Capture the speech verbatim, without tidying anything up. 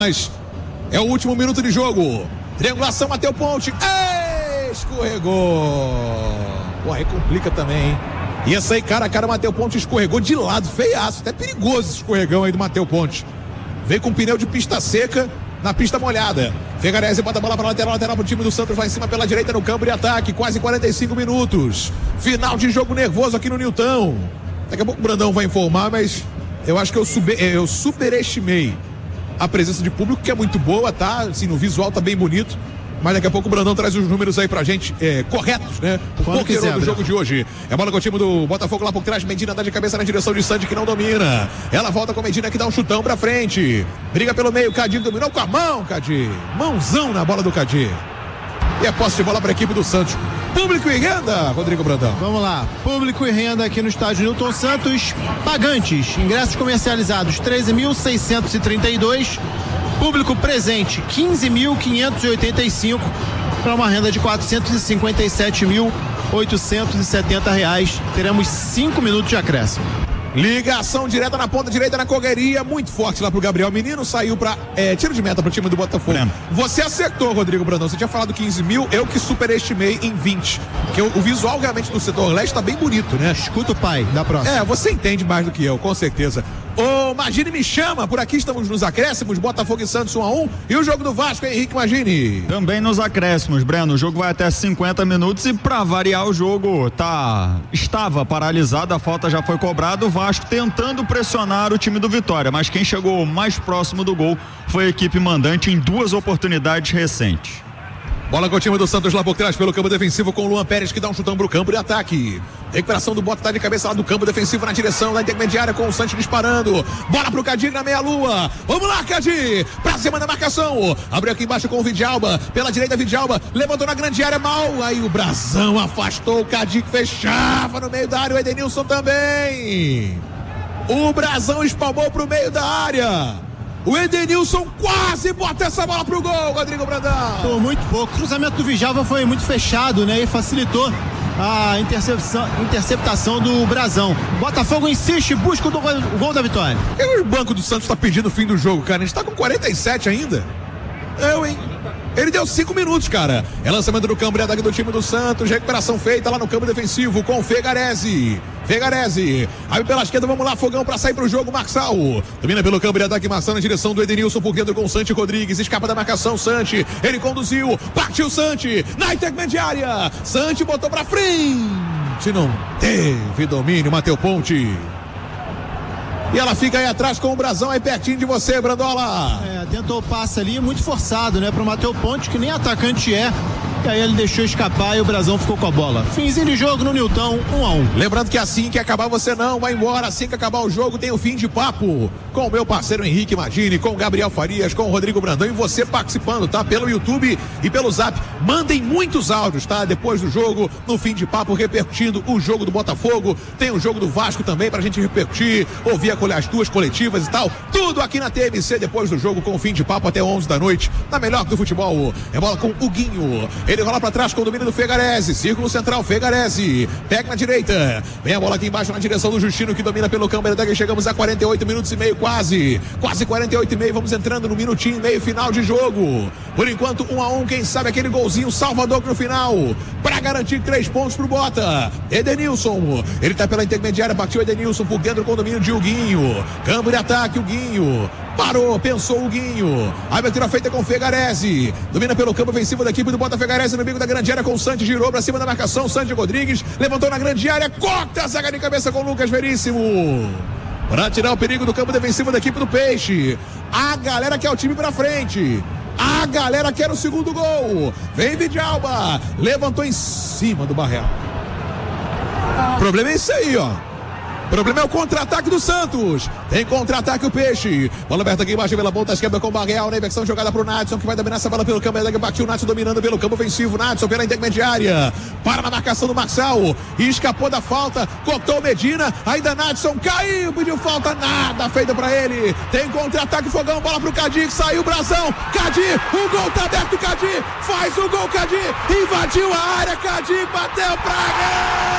É o último minuto de jogo. Triangulação, Matheus Ponte. Escorregou. Pô, aí complica também, hein? E essa aí, cara a cara, o Matheus Ponte escorregou de lado, feiaço. Até perigoso esse escorregão aí do Matheus Ponte. Veio com pneu de pista seca na pista molhada. Fegarese bota a bola para lateral, lateral pro time do Santos, vai em cima pela direita no campo de ataque. Quase quarenta e cinco minutos. Final de jogo nervoso aqui no Nilton. Daqui a pouco o Brandão vai informar, mas eu acho que eu, sube, eu superestimei a presença de público, que é muito boa, tá? Assim, no visual tá bem bonito. Mas daqui a pouco o Brandão traz os números aí pra gente, é, corretos, né? O ponteiro do jogo de hoje. É bola com o time do Botafogo lá por trás. Medina dá de cabeça na direção de Sandy, que não domina. Ela volta com a Medina, que dá um chutão pra frente. Briga pelo meio, Cadinho dominou com a mão, Cadinho. Mãozão na bola do Cadinho. E é posse de bola pra equipe do Santos. Público e renda, Rodrigo Brandão. Vamos lá, público e renda aqui no estádio Nilton Santos. Pagantes, ingressos comercializados treze mil seiscentos e trinta e dois. Público presente quinze mil quinhentos e oitenta e cinco, para uma renda de quatrocentos e cinquenta e sete mil oitocentos e setenta reais. Teremos cinco minutos de acréscimo. Ligação direta na ponta direita na correria, muito forte lá pro Gabriel Menino, saiu pra é, tiro de meta pro time do Botafogo. Lembra. Você acertou, Rodrigo Brandão, você tinha falado quinze mil, eu que superestimei em vinte, porque o, o visual realmente do setor leste tá bem bonito, né? Escuta o pai da próxima. É, você entende mais do que eu, com certeza. Ô, Magini me chama, por aqui estamos nos acréscimos, Botafogo e Santos um a um, e o jogo do Vasco, Henrique Magini. Também nos acréscimos, Breno, o jogo vai até cinquenta minutos e pra variar o jogo tá, estava paralisado, a falta já foi cobrada, o Vasco tentando pressionar o time do Vitória, mas quem chegou mais próximo do gol foi a equipe mandante em duas oportunidades recentes. Bola com o time do Santos lá por trás, pelo campo defensivo, com o Luan Pérez, que dá um chutão pro campo de ataque. Recuperação do Bota, tá de cabeça lá do campo defensivo na direção da intermediária, com o Santos disparando. Bola pro Cadir na meia-lua. Vamos lá, Cadir! Pra cima da marcação. Abriu aqui embaixo com o Vidalba. Pela direita, Vidalba. Levantou na grande área, mal. Aí o Brazão afastou o Cadir, que fechava no meio da área. O Edenilson também. O Brazão espalmou pro meio da área. O Edenilson quase bota essa bola pro gol, Rodrigo Brandão. Por muito pouco. O cruzamento do Vidalba foi muito fechado, né? E facilitou a interceptação, interceptação do Brazão. Botafogo insiste, busca o, do, o gol da vitória. Por que o banco do Santos tá pedindo o fim do jogo, cara? A gente tá com quarenta e sete ainda. Eu, hein? Ele deu cinco minutos, cara. É lançamento do campo de ataque do time do Santos. Recuperação feita lá no campo defensivo com o Fegarese. Fegarese. Aí pela esquerda, vamos lá, Fogão pra sair pro jogo, Marçal. Domina pelo campo de ataque, Marçal na direção do Edenilson por dentro com o Santi Rodrigues. Escapa da marcação, Santi. Ele conduziu, partiu Santi. Na intermediária. Santi botou pra frente. Não teve domínio, Matheus Ponte. E ela fica aí atrás com o Brazão aí pertinho de você, Brandola. É, tentou o passe ali, muito forçado, né? Pro Matheus Ponte, que nem atacante é. E aí ele deixou escapar e o Brazão ficou com a bola. Finzinho de jogo no Nilton, um a um. Lembrando que assim que acabar você não vai embora, assim que acabar o jogo tem o fim de papo com o meu parceiro Henrique Magini, com o Gabriel Farias, com o Rodrigo Brandão e você participando, tá? Pelo YouTube e pelo Zap. Mandem muitos áudios, tá? Depois do jogo, no fim de papo, repercutindo o jogo do Botafogo. Tem o jogo do Vasco também pra gente repercutir, ouvir as duas coletivas e tal. Tudo aqui na T M C depois do jogo com o fim de papo até onze da noite, na melhor do futebol. É bola com o Guinho. Ele rola pra trás com o domínio do Fegarese. Círculo central, Fegarese. Pega na direita. Vem a bola aqui embaixo na direção do Justino, que domina pelo campo. Chegamos a quarenta e oito minutos e meio, quase. Quase quarenta e oito e meio. Vamos entrando no minutinho e meio final de jogo. Por enquanto, um a um. Quem sabe aquele golzinho Salvador no final. Pra garantir três pontos pro Bota. Edenilson. Ele tá pela intermediária. Partiu Edenilson por dentro com o domínio de Huguinho. Campo de ataque, o Guinho. Parou, pensou o Guinho. A abertura feita com o Fegarese. Domina pelo campo ofensivo da equipe do Bota. Fegarese no bico da grande área com o Santos. Girou pra cima da marcação. Santos Rodrigues levantou na grande área. Corta a zaga de cabeça com o Lucas Veríssimo. Para tirar o perigo do campo defensivo da equipe do Peixe. A galera quer o time pra frente. A galera quer o segundo gol. Vem Vidalba. Levantou em cima do Barreal. O problema é isso aí, ó. O problema é o contra-ataque do Santos. Tem contra-ataque o Peixe. Bola aberta aqui embaixo pela ponta esquerda com o Barreal. Na inversão jogada pro Nadson, que vai dominar essa bola pelo campo. Partiu o Nadson dominando pelo campo ofensivo. Nadson pela intermediária. Para na marcação do Marçal. E escapou da falta. Cortou o Medina. Ainda Nadson caiu. Pediu falta. Nada feito pra ele. Tem contra-ataque Fogão. Bola pro Cadir. Saiu o Brazão. Cadir. O gol tá aberto. Cadir. Faz o gol. Cadir. Invadiu a área. Cadir bateu pra gol.